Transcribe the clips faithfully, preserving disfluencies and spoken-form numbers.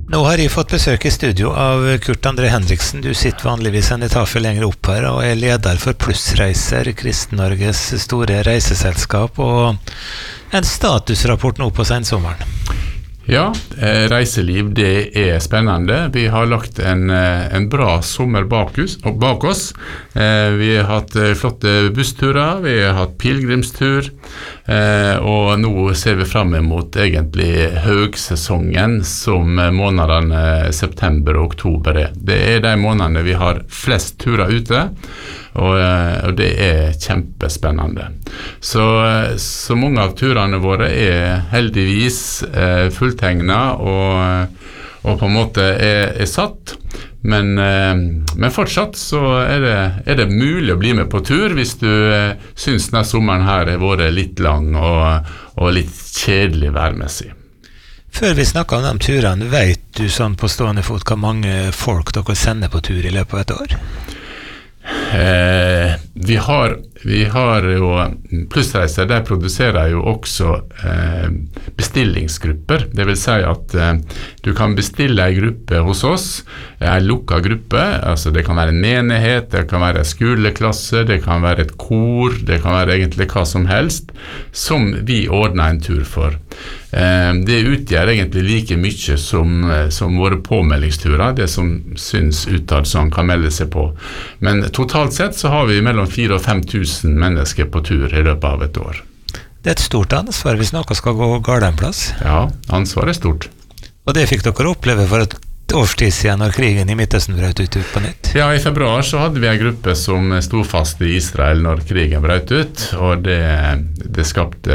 Nå har jeg fått besøk i studio av Kurt André Henriksen. Du sitter vanligvis en etasje lenger opp her og er leder for Plussreiser, Kristen-Norges store reiseselskap, og en statusrapport nå på sensommeren. Ja, reiseliv det er spennende. Vi har lagt en, en bra sommer bak oss, bak oss. Vi har hatt flotte bussturer, vi har hatt pilgrimstur, og nå ser vi frem mot egentlig høgsesongen som månedene september og oktober er. Det er de månedene vi har flest turer ute, og, og det er kjempespennende. Så, så mange av turene våre er heldigvis eh, fulltegnet og, og på en måte er, er satt, men, eh, men fortsatt så er det, er det mulig å bli med på tur hvis du eh, synes denne sommeren her har vært litt lang og, og litt kjedelig værmessig. Før vi snakker om de turene, vet du sånn på stående fot hva mange folk dere sender på tur i løpet av et år? Eh, vi har vi har jo Plussreiser, der produserer jo også eh, bestillingsgrupper. Det vil si at eh, du kan bestille en gruppe hos oss, en lukket gruppe, altså det kan være en menighet, det kan være en skoleklasse, det kan være et kor, det kan være egentlig hva som helst, som vi ordner en tur for. Eh, det utgjør egentlig like mye som, som våre påmeldingsturer, det som syns utad som kan melde seg på. Men totalt sett så har vi mellom fire og fem tusen mennesker på tur i løpet av et år. Det er et stort ansvar hvis noe skal gå galt en plass. Ja, ansvaret er stort. Og det fikk dere oppleve for et årstid siden når krigen i Midtøsten brøt ut på nytt? Ja, i februar så hadde vi en gruppe som stod fast i Israel når krigen brøt ut, og det, det skapte...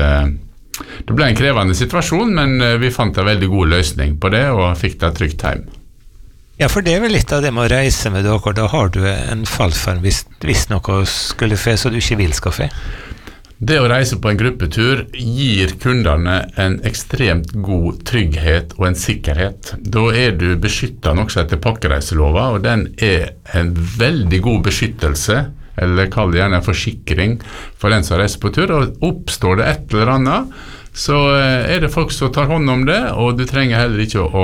Det ble en krevende situasjon, men vi fant en veldig god løsning på det, og fikk det trygt hjem. Ja, for det er vel litt av det med å reise med dere, da har du en fallskjerm hvis, hvis noe skulle fe, så du ikke vil skal fe. Det å reise på en gruppetur gir kundene en ekstremt god trygghet og en sikkerhet. Da er du beskyttet også etter pakkereiselova, og den er en veldig god beskyttelse, eller kall det gjerne en forsikring for den som reiser på tur, og oppstår det et eller annet, så er det folk som tar hånd om det, og du trenger heller ikke å,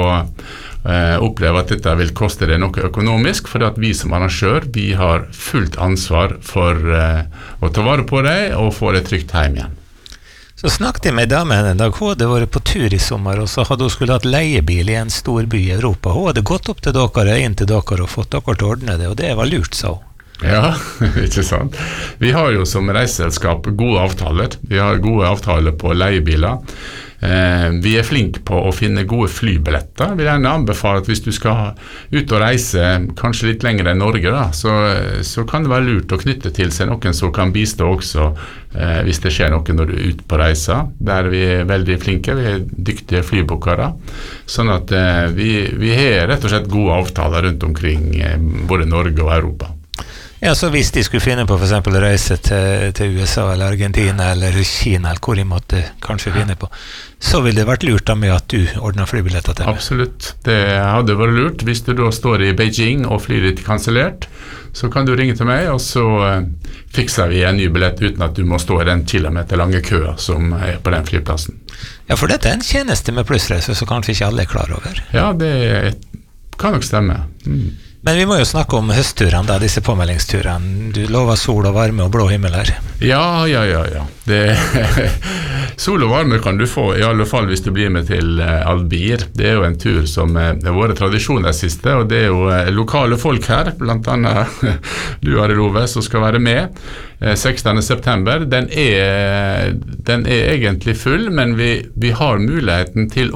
å oppleve at dette vil koste deg noe økonomisk, for at vi som arrangør, vi har fullt ansvar for å ta vare på deg og få det trygt hjem igjen. Så snakket jeg med damen en dag, hun hadde vært på tur i sommer, og så hadde hun skulle hatt leiebil i en stor by i Europa. Hun hadde gått opp til dere, inn til dere og fått dere til å ordne det, og det var lurt, sa hun. Ja, ikke sant. Vi har jo som reiseselskap gode avtaler. Vi har gode avtaler på leiebiler. Eh, vi er flinke på å finne gode flybilletter. Vi vil gjerne anbefale at hvis du skal ut og reise kanskje litt lenger enn Norge, da, så, så kan det være lurt å knytte til seg noen som kan bistå også eh, hvis det skjer noe når du er ute på reise. Der vi er veldig flinke, vi er dyktige flybookere. Sånn at eh, vi, vi har rett og slett gode avtaler rundt omkring eh, både Norge og Europa. Ja, så hvis de skulle finne på for eksempel å reise til, til U S A eller Argentina eller Kina, eller hvor de måtte kanskje finne på, så ville det vært lurt da med at du ordner flybilletter til meg. Absolutt, det hadde vært lurt. Hvis du da står i Beijing og flyr ditt kansellert, så kan du ringe til meg, og så uh, fikser vi en ny billett uten at du må stå i den kilometer lange køa som er på den flyplassen. Ja, for dette er en tjeneste med plussreiser som kanskje ikke alle er klar over. Ja, det kan nok stemme. Mm. Men vi må jo snakke om høstturene da, disse påmeldingsturene. Du lover sol og varme og blå himmel her. Ja, ja, ja, ja. Det, sol og varme kan du få, i alle fall hvis du blir med til Albir. Det er jo en tur som er våre tradisjoner siste, og det er jo lokale folk her, blant annet du, Ari Love, som skal være med. sekstende september, den er, den er egentlig full, men vi, vi har muligheten til